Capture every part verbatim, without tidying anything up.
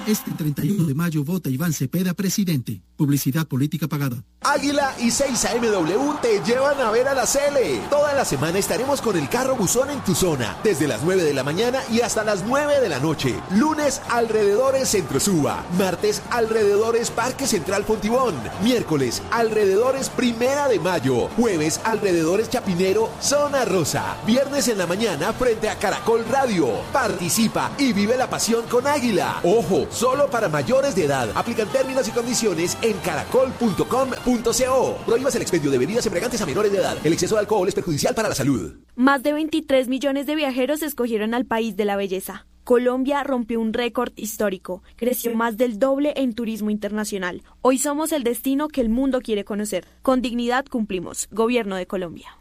Este treinta y uno de mayo vota Iván Cepeda presidente. Publicidad política pagada. Águila y seis A M W te llevan a ver a la Cele. Toda la semana estaremos con el carro buzón en tu zona, desde las nueve de la mañana y hasta las nueve de la noche. Lunes, alrededores Centro Suba. Martes, alrededores Parque Central Fontibón. Miércoles, alrededores Primera de Mayo. Jueves, alrededores Chapinero, Zona Rosa. Viernes en la mañana frente a Caracol Radio. Participa y vive la pasión con Águila. Ojo, solo para mayores de edad. Aplican términos y condiciones en caracol punto com punto co. Prohíbas el expendio de bebidas embriagantes a menores de edad. El exceso de alcohol es perjudicial para la salud. Más de veintitrés millones de viajeros escogieron al país de la belleza. Colombia rompió un récord histórico. Creció más del doble en turismo internacional. Hoy somos el destino que el mundo quiere conocer. Con dignidad cumplimos. Gobierno de Colombia.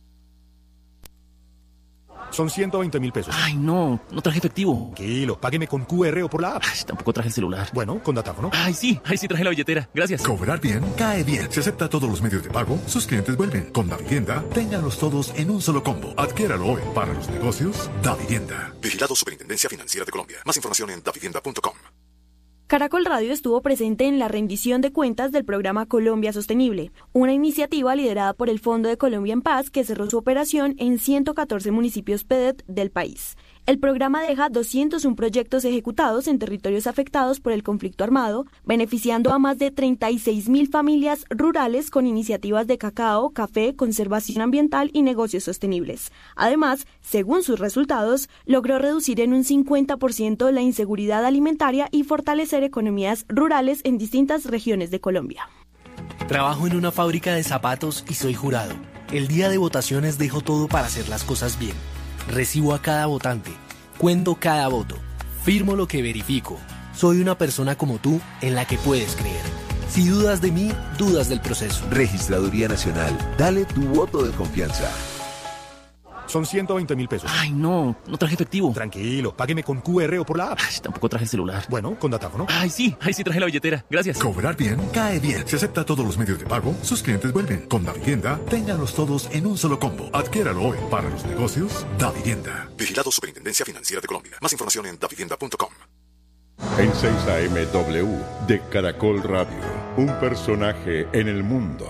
Son ciento veinte mil pesos. Ay, no, no traje efectivo. Tranquilo, págueme con Q R o por la app. Ay, tampoco traje el celular. Bueno, con datáfono. Ay, sí, ay, sí traje la billetera. Gracias. Cobrar bien, cae bien. Si acepta todos los medios de pago, sus clientes vuelven. Con Davivienda, ténganlos todos en un solo combo. Adquiéralo hoy. Para los negocios, Davivienda. Vigilado Superintendencia Financiera de Colombia. Más información en davivienda punto com. Caracol Radio estuvo presente en la rendición de cuentas del programa Colombia Sostenible, una iniciativa liderada por el Fondo de Colombia en Paz que cerró su operación en ciento catorce municipios P E D E T del país. El programa deja doscientos uno proyectos ejecutados en territorios afectados por el conflicto armado, beneficiando a más de treinta y seis mil familias rurales con iniciativas de cacao, café, conservación ambiental y negocios sostenibles. Además, según sus resultados, logró reducir en un cincuenta por ciento la inseguridad alimentaria y fortalecer economías rurales en distintas regiones de Colombia. Trabajo en una fábrica de zapatos y soy jurado. El día de votaciones dejo todo para hacer las cosas bien. Recibo a cada votante, cuento cada voto, firmo lo que verifico. Soy una persona como tú en la que puedes creer. Si dudas de mí, dudas del proceso. Registraduría Nacional, dale tu voto de confianza. Son ciento veinte mil pesos. Ay, no, no traje efectivo. Tranquilo, págueme con Q R o por la app. Ay, tampoco traje el celular. Bueno, con datáfono. Ay, sí, ay, sí traje la billetera. Gracias. Cobrar bien, cae bien. Si acepta todos los medios de pago, sus clientes vuelven. Con Davivienda, ténganlos todos en un solo combo. Adquiéralo hoy. Para los negocios, Davivienda. Vigilado Superintendencia Financiera de Colombia. Más información en davivienda punto com. En seis A M W de Caracol Radio, un personaje en el mundo.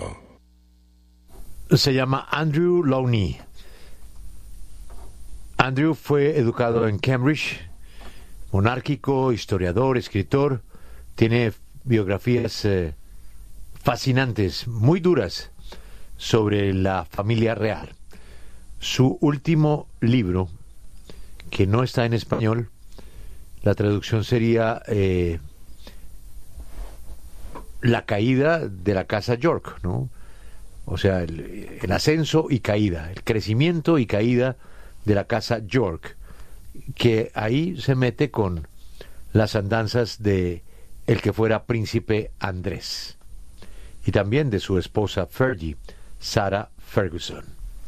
Se llama Andrew Lowney. Andrew fue educado en Cambridge, monárquico, historiador, escritor. Tiene biografías eh, fascinantes, muy duras, sobre la familia real. Su último libro, que no está en español, la traducción sería eh, La caída de la casa York, ¿no? O sea, el, el ascenso y caída, el crecimiento y caída de la casa York, que ahí se mete con las andanzas de el que fuera príncipe Andrés y también de su esposa Fergie, Sarah Ferguson.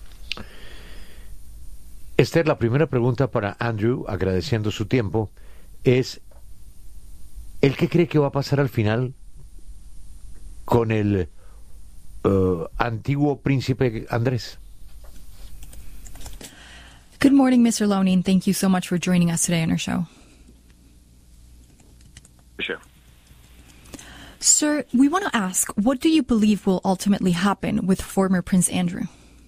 Esther, la primera pregunta para Andrew, agradeciendo su tiempo, es ¿el qué cree que va a pasar al final con el uh, antiguo príncipe Andrés? Good morning, Mister Lowney, and thank you so much for joining us today on our show. Sure. Sir, we want to ask, what do you believe will ultimately happen with former Prince Andrew?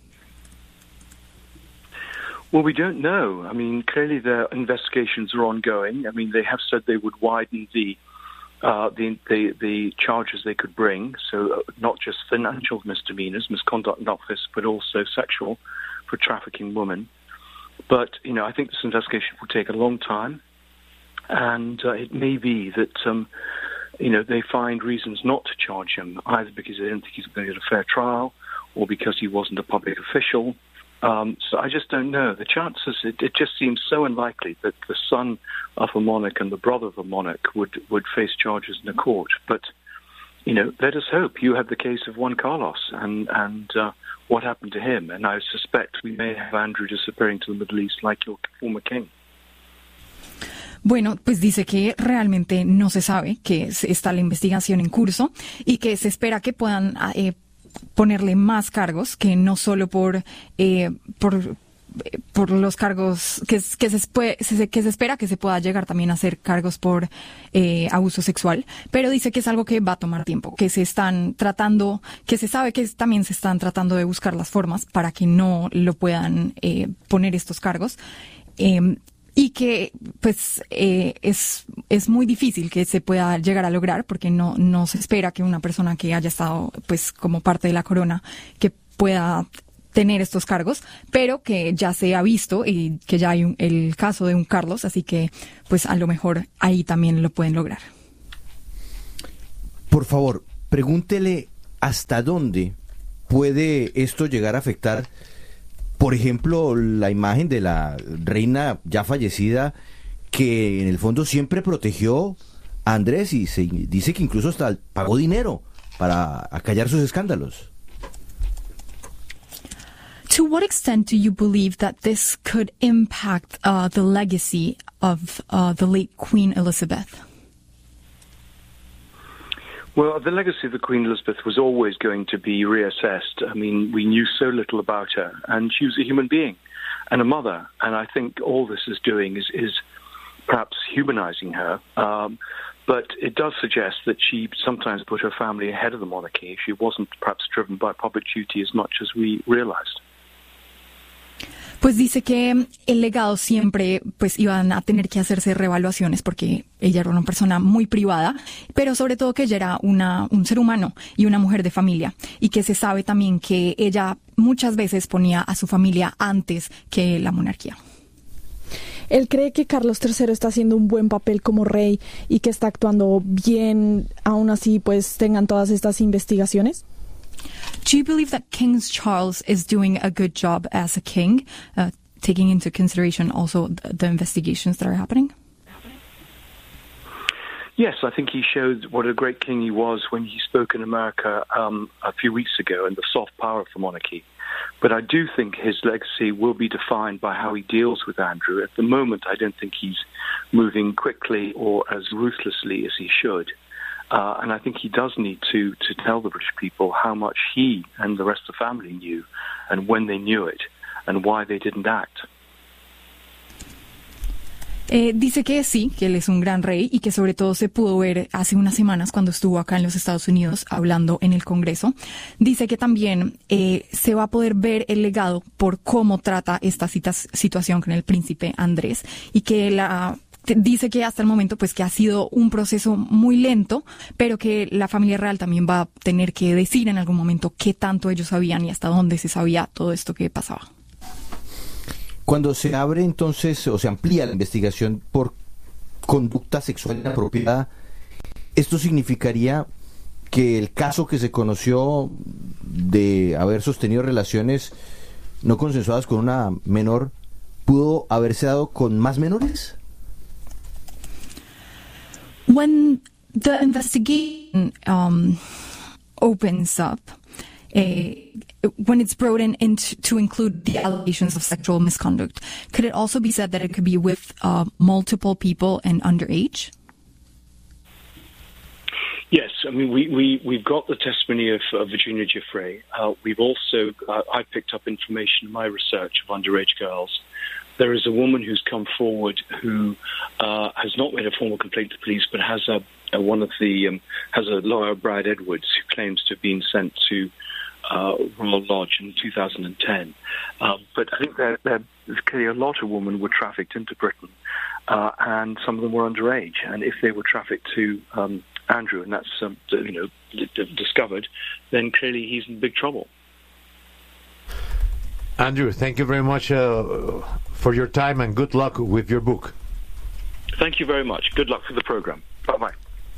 Well, we don't know. I mean, clearly their investigations are ongoing. I mean, they have said they would widen the uh, the, the the charges they could bring, so uh, not just financial misdemeanors, misconduct in office, but also sexual for trafficking women. But, you know, I think this investigation will take a long time, and uh, it may be that, um, you know, they find reasons not to charge him, either because they don't think he's going to get a fair trial or because he wasn't a public official. Um, so I just don't know. The chances, it, it just seems so unlikely that the son of a monarch and the brother of a monarch would, would face charges in a court. But, you know, let us hope. You have the case of Juan Carlos and, and uh, what happened to him. And I suspect we may have Andrew disappearing to the Middle East like your former king. Bueno, pues dice que realmente no se sabe, que está la investigación en curso y que se espera que puedan eh, ponerle más cargos, que no solo por, eh, por por los cargos que, que, se, que se espera que se pueda llegar también a hacer cargos por eh, abuso sexual, pero dice que es algo que va a tomar tiempo, que se están tratando, que se sabe que también se están tratando de buscar las formas para que no lo puedan eh, poner estos cargos. Eh, Y que, pues, eh, es, es muy difícil que se pueda llegar a lograr porque no, no se espera que una persona que haya estado, pues, como parte de la corona, que pueda tener estos cargos, pero que ya se ha visto y que ya hay un, el caso de un Carlos, así que, pues, a lo mejor ahí también lo pueden lograr. Por favor, pregúntele hasta dónde puede esto llegar a afectar, por ejemplo, la imagen de la reina ya fallecida, que en el fondo siempre protegió a Andrés y se dice que incluso hasta pagó dinero para acallar sus escándalos. To what extent do you believe that this could impact uh, the legacy of uh, the late Queen Elizabeth? Well, the legacy of the Queen Elizabeth was always going to be reassessed. I mean, we knew so little about her, and she was a human being and a mother. And I think all this is doing is, is perhaps humanizing her. Um, but it does suggest that she sometimes put her family ahead of the monarchy. She wasn't perhaps driven by public duty as much as we realized. Pues dice que el legado siempre pues iban a tener que hacerse reevaluaciones porque ella era una persona muy privada, pero sobre todo que ella era una, un ser humano y una mujer de familia, y que se sabe también que ella muchas veces ponía a su familia antes que la monarquía. ¿Él cree que Carlos tercero está haciendo un buen papel como rey y que está actuando bien, aún así pues tengan todas estas investigaciones? Do you believe that King Charles is doing a good job as a king, uh, taking into consideration also the, the investigations that are happening? Yes, I think he showed what a great king he was when he spoke in America um, a few weeks ago and the soft power of the monarchy. But I do think his legacy will be defined by how he deals with Andrew. At the moment, I don't think he's moving quickly or as ruthlessly as he should. Uh, and I think he does need to, to tell the British people how much he and the rest of the family knew and when they knew it and why they didn't act. Eh, dice que sí, que él es un gran rey y que sobre todo se pudo ver hace unas semanas cuando estuvo acá en los Estados Unidos hablando en el Congreso. Dice que también eh, se va a poder ver el legado por cómo trata esta situación con el príncipe Andrés, y que la... dice que hasta el momento pues que ha sido un proceso muy lento, pero que la familia real también va a tener que decir en algún momento qué tanto ellos sabían y hasta dónde se sabía todo esto que pasaba. Cuando se abre entonces o se amplía la investigación por conducta sexual inapropiada, ¿esto significaría que el caso que se conoció de haber sostenido relaciones no consensuadas con una menor pudo haberse dado con más menores? When the investigation um, opens up, uh, when it's brought in into, to include the allegations of sexual misconduct, could it also be said that it could be with uh, multiple people and underage? Yes, I mean, we, we, we've got the testimony of uh, Virginia Giuffre. Uh, we've also, uh, I picked up information in my research of underage girls. There is a woman who's come forward who uh, has not made a formal complaint to police, but has a, a one of the um, has a lawyer, Brad Edwards, who claims to have been sent to uh, Royal Lodge in two thousand ten. Um, but I think there, there, there's clearly a lot of women were trafficked into Britain, uh, and some of them were underage. And if they were trafficked to um, Andrew, and that's um, you know d- discovered, then clearly he's in big trouble. Andrew, thank you very much uh, for your time and good luck with your book. Thank you very much. Good luck for the program. Bye-bye.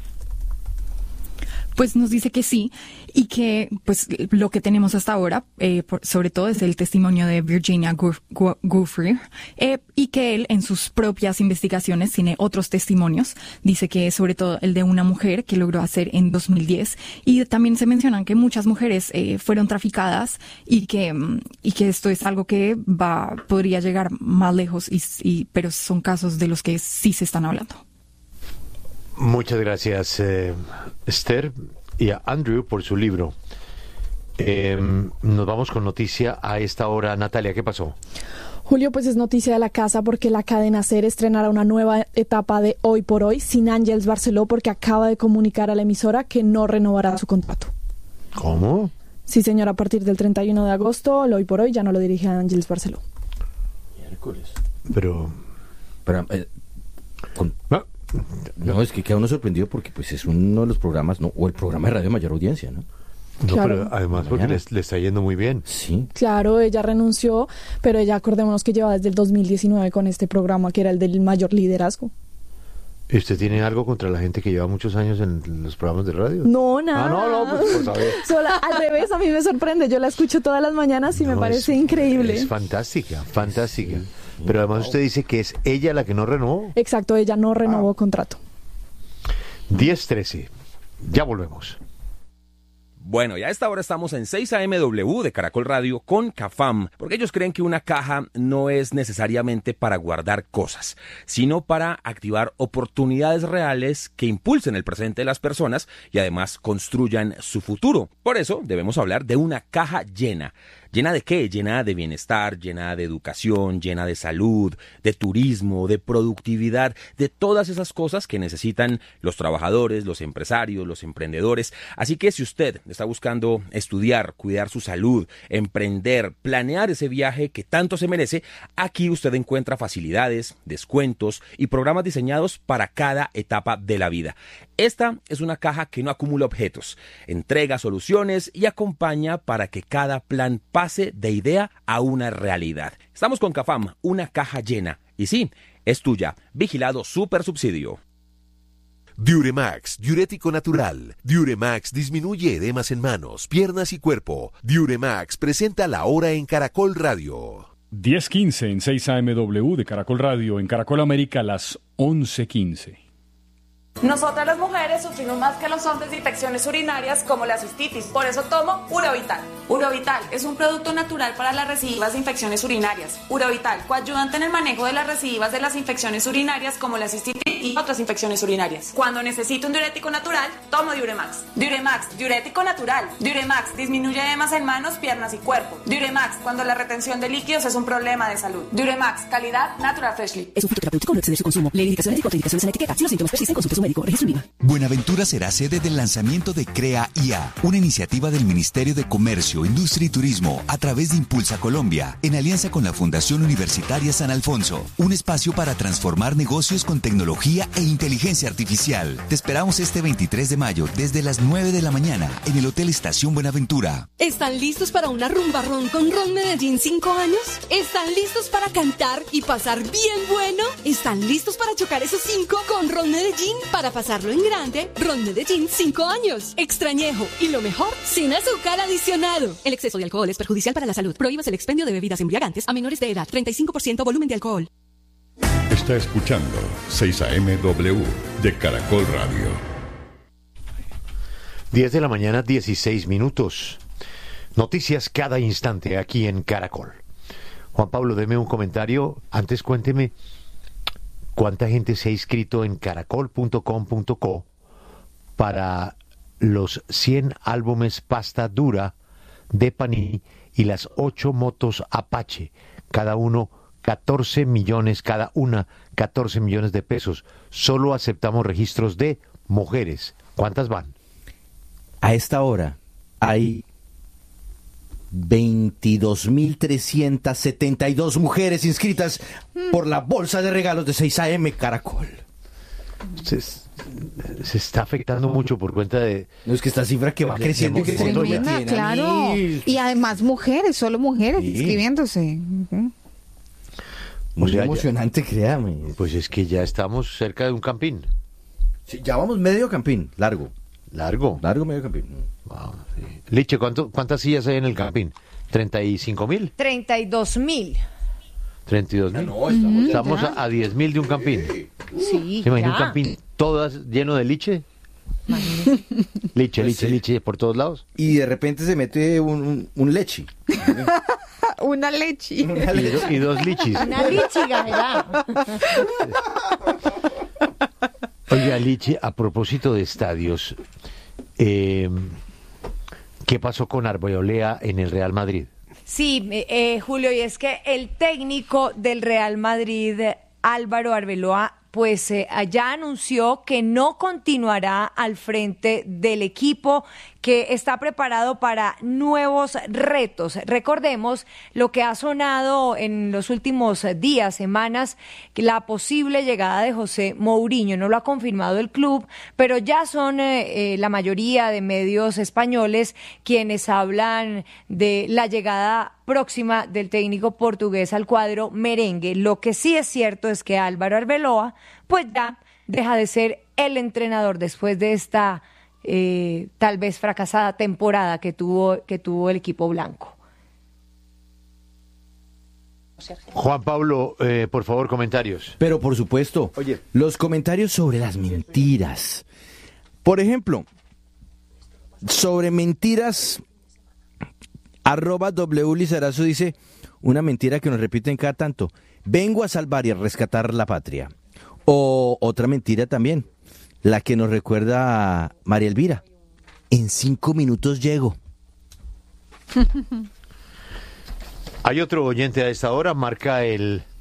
Pues nos dice que sí, y que pues lo que tenemos hasta ahora, eh, por, sobre todo es el testimonio de Virginia Giuffre, eh, y que él en sus propias investigaciones tiene otros testimonios. Dice que sobre todo el de una mujer que logró hacer en dos mil diez, y también se mencionan que muchas mujeres eh, fueron traficadas y que y que esto es algo que va podría llegar más lejos, y, y pero son casos de los que sí se están hablando. Muchas gracias, eh, Esther, y a Andrew por su libro. Eh, nos vamos con noticia a esta hora. Natalia, ¿qué pasó? Julio, pues es noticia de la casa porque la cadena SER estrenará una nueva etapa de Hoy por Hoy sin Ángels Barceló porque acaba de comunicar a la emisora que no renovará su contrato. ¿Cómo? Sí, señor, a partir del treinta y uno de agosto, el Hoy por Hoy ya no lo dirige a Ángels Barceló. Miércoles. Pero... Pero eh, con- no, es que queda uno sorprendido porque pues es uno de los programas, ¿no? O el programa de radio de mayor audiencia, ¿no? No, Claro. pero además porque le, le está yendo muy bien. Sí. Claro, ella renunció, pero ella, acordémonos que lleva desde el dos mil diecinueve con este programa que era el del mayor liderazgo. ¿Y usted tiene algo contra la gente que lleva muchos años en los programas de radio? No, nada. Ah, no, no, pues por saber. Sola, al revés, a mí me sorprende. Yo la escucho todas las mañanas y me No, parece es- increíble. Es fantástica, fantástica. Pero además usted dice que es ella la que no renovó. Exacto, ella no renovó Ah. contrato. diez trece. Ya volvemos. Bueno, ya a esta hora estamos en seis A M W de Caracol Radio con Cafam, porque ellos creen que una caja no es necesariamente para guardar cosas, sino para activar oportunidades reales que impulsen el presente de las personas y además construyan su futuro. Por eso debemos hablar de una caja llena. ¿Llena de qué? Llena de bienestar, llena de educación, llena de salud, de turismo, de productividad, de todas esas cosas que necesitan los trabajadores, los empresarios, los emprendedores. Así que si usted está buscando estudiar, cuidar su salud, emprender, planear ese viaje que tanto se merece, aquí usted encuentra facilidades, descuentos y programas diseñados para cada etapa de la vida. Esta es una caja que no acumula objetos, entrega soluciones y acompaña para que cada plan pase de idea a una realidad. Estamos con Cafam, una caja llena. Y sí, es tuya. Vigilado Super Subsidio. Diuremax, diurético natural. Diuremax disminuye edemas en manos, piernas y cuerpo. Diuremax presenta La Hora en Caracol Radio. diez quince en seis A M W de Caracol Radio, en Caracol América las once quince. Nosotras las mujeres sufrimos más que los hombres de infecciones urinarias como la cistitis. Por eso tomo Urovital. Urovital es un producto natural para las recidivas de infecciones urinarias. Urovital, coayudante en el manejo de las recidivas de las infecciones urinarias como la cistitis y otras infecciones urinarias. Cuando necesito un diurético natural, tomo Diuremax. Diuremax, diurético natural. Diuremax disminuye edemas en manos, piernas y cuerpo. Diuremax, cuando la retención de líquidos es un problema de salud. Diuremax, calidad Natural Freshly. Es un fitoterapéutico, no excede su consumo. Lee indicaciones y contraindicaciones en la etiqueta. Si los síntomas persisten, consulte a su médico. Registro IVA. Buenaventura será sede del lanzamiento de CREA I A, una iniciativa del Ministerio de Comercio, Industria y Turismo a través de Impulsa Colombia, en alianza con la Fundación Universitaria San Alfonso, un espacio para transformar negocios con tecnología e inteligencia artificial. Te esperamos este veintitrés de mayo desde las nueve de la mañana en el Hotel Estación Buenaventura. ¿Están listos para una rumba ron con Ron Medellín cinco años? ¿Están listos para cantar y pasar bien bueno? ¿Están listos para chocar esos cinco con Ron Medellín? Para pasarlo en grande, Ron Medellín cinco años. Extrañejo y lo mejor, sin azúcar adicionado. El exceso de alcohol es perjudicial para la salud. Prohíbas el expendio de bebidas embriagantes a menores de edad. treinta y cinco por ciento volumen de alcohol. Está escuchando seis A M W de Caracol Radio. diez de la mañana, dieciséis minutos. Noticias cada instante aquí en Caracol. Juan Pablo, deme un comentario. Antes cuénteme cuánta gente se ha inscrito en caracol punto com punto co para los cien álbumes pasta dura de Panini y las ocho motos Apache, cada uno catorce millones, cada una catorce millones de pesos. Solo aceptamos registros de mujeres. ¿Cuántas van? A esta hora hay veintidós mil trescientas setenta y dos mujeres inscritas por la bolsa de regalos de seis A M Caracol. Se, se está afectando mucho por cuenta de... No, es que esta cifra que va creciendo y creciendo. Tremenda, claro. Y además mujeres, solo mujeres Sí. inscribiéndose. Ujú. Muy O sea, ya- emocionante, créame. Pues es que ya estamos cerca de un campín. Sí, ya vamos medio campín, largo. Largo. Largo medio campín. Wow, sí. Liche, ¿cuánto, ¿cuántas sillas hay en el campín? ¿treinta y cinco mil? treinta y dos mil. ¿treinta y dos mil? No, estamos, Estamos ya. a, a diez mil de un campín. Sí, ¿Se imagina ya. un campín todas lleno de liche? Liche, liche, liche por todos lados. Y de repente se mete un, un, un leche. Una leche. Y, do- y dos lichis. Una lichiga, ¿verdad? Oiga, Liche, a propósito de estadios, eh, ¿qué pasó con Arbolea en el Real Madrid? Sí, eh, Julio, y es que el técnico del Real Madrid, Álvaro Arbeloa, pues eh, ya anunció que no continuará al frente del equipo, que está preparado para nuevos retos. Recordemos lo que ha sonado en los últimos días, semanas, la posible llegada de José Mourinho. No lo ha confirmado el club, pero ya son eh, eh, la mayoría de medios españoles quienes hablan de la llegada próxima del técnico portugués al cuadro merengue. Lo que sí es cierto es que Álvaro Arbeloa pues ya deja de ser el entrenador después de esta eh, tal vez fracasada temporada que tuvo, que tuvo el equipo blanco. Juan Pablo, eh, por favor, comentarios. Pero por supuesto, Oye. los comentarios sobre las mentiras. Por ejemplo, sobre mentiras, arroba W Lizarazo dice, una mentira que nos repiten cada tanto: vengo a salvar y a rescatar la patria. O otra mentira también, la que nos recuerda a María Elvira: en cinco minutos llego. Hay otro oyente a esta hora, marca el